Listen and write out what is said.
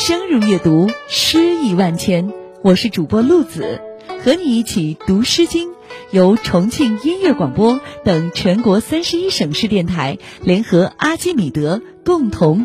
深入阅读，诗意万千。我是主播陆子，和你一起读《诗经》，由重庆音乐广播等全国31省市电台联合阿基米德共同